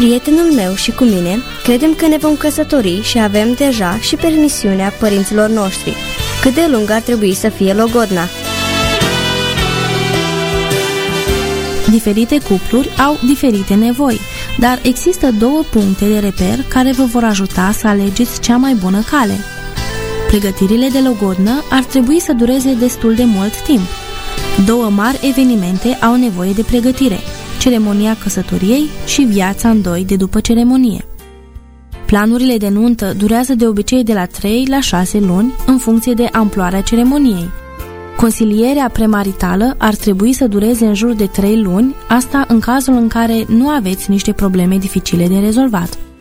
Prietenul meu și cu mine credem că ne vom căsători și avem deja și permisiunea părinților noștri. Cât de lungă ar trebui să fie logodna? Diferite cupluri au diferite nevoi, dar există două puncte de reper care vă vor ajuta să alegeți cea mai bună cale. Pregătirile de logodnă ar trebui să dureze destul de mult timp. Două mari evenimente au nevoie de pregătire: ceremonia căsătoriei și viața în doi de după ceremonie. Planurile de nuntă durează de obicei de la 3 la 6 luni, în funcție de amploarea ceremoniei. Consilierea premaritală ar trebui să dureze în jur de 3 luni, asta în cazul în care nu aveți niște probleme dificile de rezolvat.